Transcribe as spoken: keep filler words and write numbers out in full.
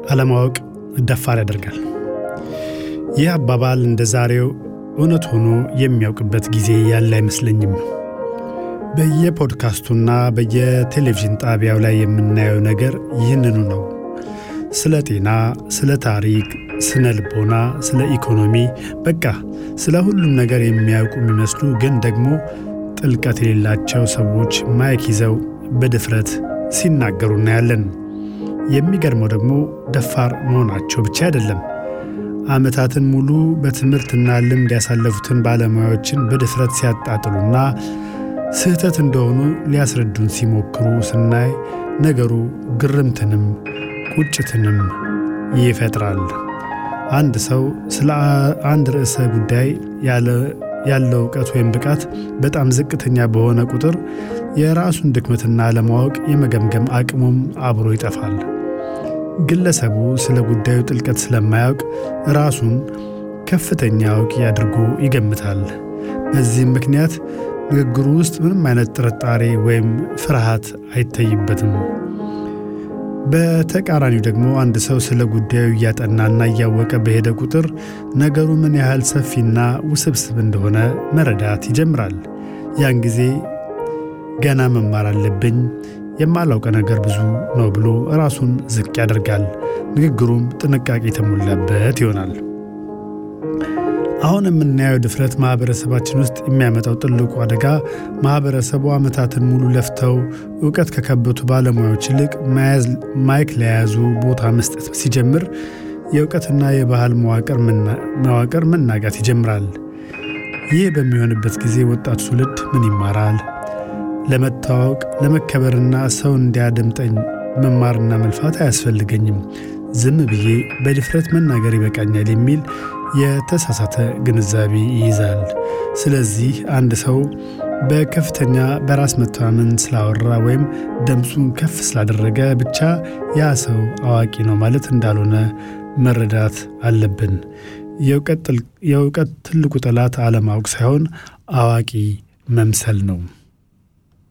አለማወቅ ደፋር ያደርጋል። ይህ አባባል እንደ ዛሬው እውነት ሆኖ የሚያውቅበት ጊዜ ያለ አይመስለኝም። በየፖድካስቱና በየቴሌቪዥን ጣቢያው ላይ የምናየው ነገር ይህንኑ ነው። ስለ ጤና፣ ስለ ታሪክ፣ ስነ ልቦና፣ ስለ ኢኮኖሚ፣ በቃ ስለ ሁሉም ነገር የሚያውቁ የሚመስሉ ግን ደግሞ ጥልቀት የሌላቸው ሰዎች ማይክ ይዘው በድፍረት ሲናገሩ እናያለን። የሚገርመው ደግሞ ደፋር መሆናቸው ብቻ አይደለም። ዓመታትን ሙሉ በትምህርትና ልምድ ያሳለፉትን ባለሙያዎችን በድፍረት ሲያጣጥሉና ስህተት እንደሆኑ ሊያስረዱን ሲሞክሩ ስናይ ነገሩ ግርምትንም ቁጭትንም ይፈጥራል። አንድ ሰው ስለ አንድ ርዕሰ ጉዳይ ያለ ያለው ዕውቀት ወይም ብቃት በጣም ዝቅተኛ በሆነ ቁጥር የራሱን ድክመትና አለማወቅ የመገምገም አቅሙም አብሮ ይጠፋል። ግለሰቡ ስለ ጉዳዩ ጥልቀት ስለማያውቅ ራሱን ከፍተኛ አዋቂ አድርጎ ይገምታል። በዚህም ምክንያት ንግግሩ ውስጥ ምንም አይነት ጥርጣሬ ወይም ፍርሃት አይታይበትም። በተቃራኒው ደግሞ አንድ ሰው ስለ ጉዳዩ እያጠናና እያወቀ በሄደ ቁጥር ነገሩ ምን ያህል ሰፊና ውስብስብ እንደሆነ መረዳት ይጀምራል። ያን ጊዜ ገና መማር አለብኝ፣ የማላውቀው ነገር ብዙ ነው ብሎ ራሱን ዝቅ ያደርጋል። ንግግሩም ጥንቃቄ የተሞላበት ይሆናል። አሁን የምናየው ድፍረት ማህበረሰባችን ውስጥ የሚያመጣው ትልቁ አደጋ ማህበረሰቡ ዓመታትን ሙሉ ለፍተው ዕውቀት ከከበቱ ባለሙያዎች ይልቅ ማይክ ለያዙ ቦታ መስጠት ሲጀምር የዕውቀትና የባህል መዋቅር መዋቅር መናጋት ይጀምራል። ይህ በሚሆንበት ጊዜ ወጣቱ ትውልድ ምን ይማራል? ለመታወቅ ለመከበርና ሰው እንዲያደምጠኝ መማርና መልፋት አያስፈልገኝም፣ ዝም ብዬ በድፍረት መናገር ይበቃኛል የሚል የተሳሳተ ግንዛቤ ይይዛል። ስለዚህ አንድ ሰው በከፍተኛ በራስ መተማመን ስላወራ ወይም ድምፁን ከፍ ስላደረገ ብቻ ያ ሰው አዋቂ ነው ማለት እንዳልሆነ መረዳት አለብን። የዕውቀት ትልቁ ጠላት አለማወቅ ሳይሆን አዋቂ መምሰል ነው።